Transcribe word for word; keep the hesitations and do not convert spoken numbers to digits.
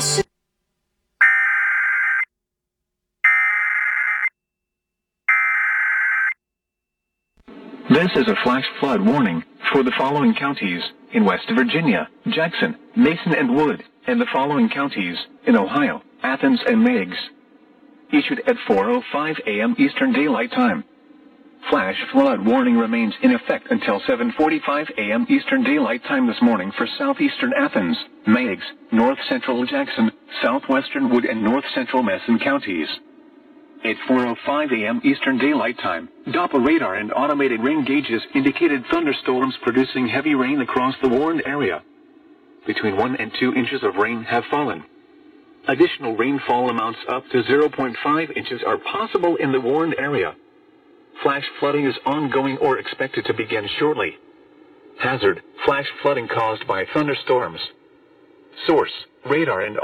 This is a flash flood warning for the following counties in West Virginia: Jackson, Mason, and Wood, and the following counties in Ohio: Athens and Meigs. Issued at four oh five a m Eastern Daylight Time. Flash flood warning remains in effect until seven forty-five a m Eastern Daylight Time this morning for southeastern Athens, Meigs, north central Jackson, southwestern Wood, and north central Mason counties. At four oh five a m Eastern Daylight Time, Doppler radar and automated rain gauges indicated thunderstorms producing heavy rain across the warned area. Between one and two inches of rain have fallen. Additional rainfall amounts up to zero point five inches are possible in the warned area. Flash flooding is ongoing or expected to begin shortly. Hazard: flash flooding caused by thunderstorms. Source: radar and